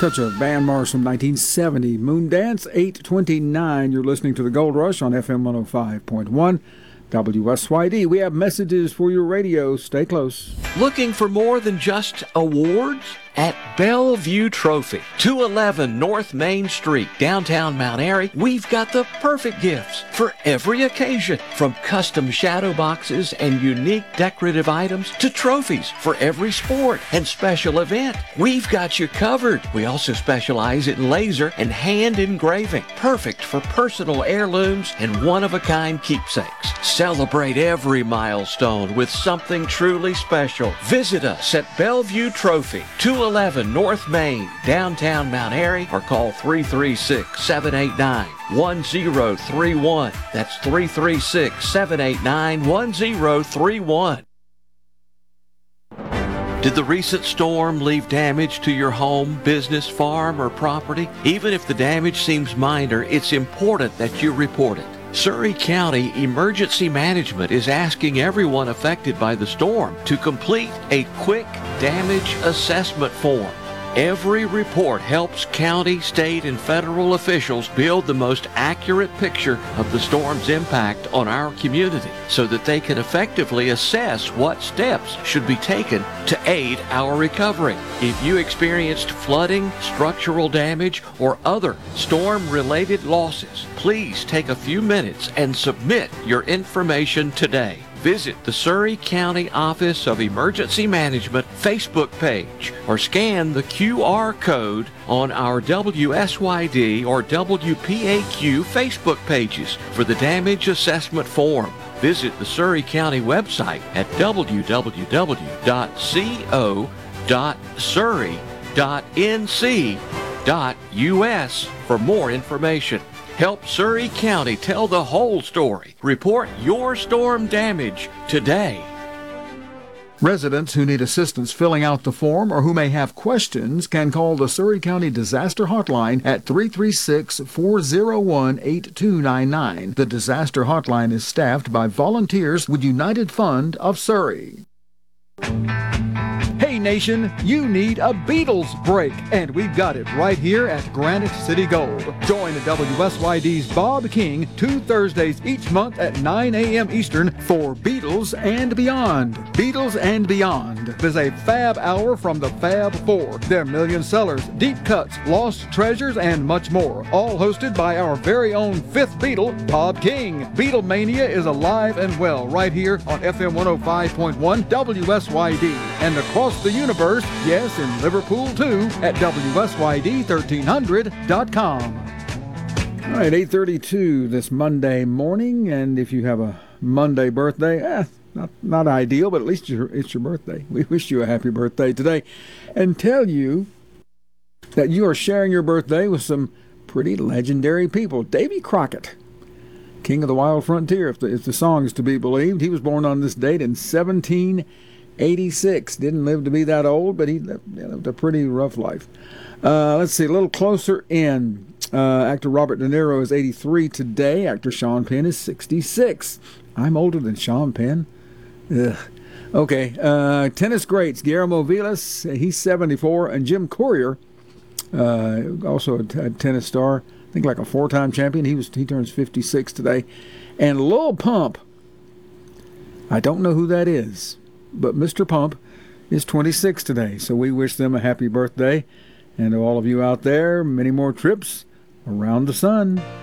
Touch of Van Mars from 1970. Moondance 829. You're listening to the Gold Rush on FM 105.1 WSYD. We have messages for your radio. Stay close. Looking for more than just awards? At Bellevue Trophy, 211 North Main Street, downtown Mount Airy, we've got the perfect gifts for every occasion, from custom shadow boxes and unique decorative items to trophies for every sport and special event. We've got you covered. We also specialize in laser and hand engraving, perfect for personal heirlooms and one-of-a-kind keepsakes. Celebrate every milestone with something truly special. Visit us at Bellevue Trophy, 211 North Main, downtown Mount Airy, or call 336-789-1031. That's 336-789-1031. Did the recent storm leave damage to your home, business, farm, or property? Even if the damage seems minor, it's important that you report it. Surry County Emergency Management is asking everyone affected by the storm to complete a quick damage assessment form. Every report helps county, state, and federal officials build the most accurate picture of the storm's impact on our community so that they can effectively assess what steps should be taken to aid our recovery. If you experienced flooding, structural damage, or other storm-related losses, please take a few minutes and submit your information today. Visit the Surry County Office of Emergency Management Facebook page or scan the QR code on our WSYD or WPAQ Facebook pages for the damage assessment form. Visit the Surry County website at www.co.surry.nc.us for more information. Help Surry County tell the whole story. Report your storm damage today. Residents who need assistance filling out the form or who may have questions can call the Surry County Disaster Hotline at 336-401-8299. The Disaster Hotline is staffed by volunteers with United Fund of Surry. Hey nation, you need a Beatles break, and we've got it right here at Granite City Gold. Join WSYD's Bob King 2 Thursdays each month at 9 a.m. Eastern for Beatles and Beyond. Beatles and Beyond is a fab hour from the Fab Four. Their million sellers, deep cuts, lost treasures, and much more. All hosted by our very own fifth Beatle, Bob King. Beatlemania is alive and well right here on FM 105.1 WSYD and across the universe, yes, in Liverpool too, at WSYD1300.com. All right, 8:32 this Monday morning, and if you have a Monday birthday, not ideal, but at least it's your birthday. We wish you a happy birthday today and tell you that you are sharing your birthday with some pretty legendary people. Davy Crockett, King of the Wild Frontier, if the song is to be believed. He was born on this date in 1786. Didn't live to be that old, but he lived a pretty rough life. Let's see, a little closer in. Actor Robert De Niro is 83 today. Actor Sean Penn is 66. I'm older than Sean Penn. Ugh. Okay. Tennis greats, Guillermo Vilas, he's 74, and Jim Courier, also a tennis star, I think like a 4-time champion. He turns 56 today. And Lil Pump, I don't know who that is, but Mr. Pump is 26 today. So we wish them a happy birthday. And to all of you out there, many more trips around the sun.